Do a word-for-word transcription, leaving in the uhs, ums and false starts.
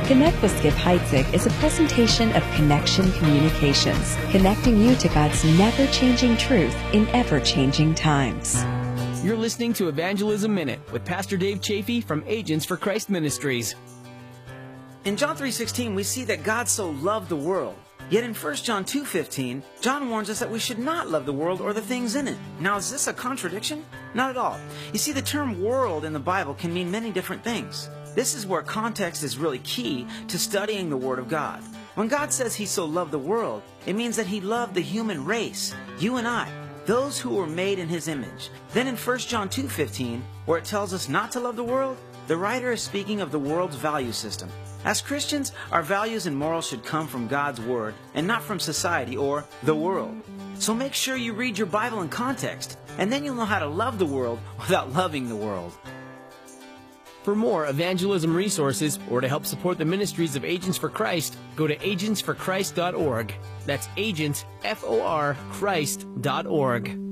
Connect with Skip Heitzig is a presentation of Connection Communications, connecting you to God's never-changing truth in ever-changing times. You're listening to Evangelism Minute with Pastor Dave Chafee from Agents for Christ Ministries. In John three sixteen, we see that God so loved the world. Yet in First John two fifteen, John warns us that we should not love the world or the things in it. Now, is this a contradiction? Not at all. You see, the term world in the Bible can mean many different things. This is where context is really key to studying the Word of God. When God says He so loved the world, it means that He loved the human race, you and I, those who were made in His image. Then in First John two fifteen, where it tells us not to love the world, the writer is speaking of the world's value system. As Christians, our values and morals should come from God's Word and not from society or the world. So make sure you read your Bible in context, and then you'll know how to love the world without loving the world. For more evangelism resources or to help support the ministries of Agents for Christ, go to agents for christ dot org. That's agents, F O R, Christ dot org.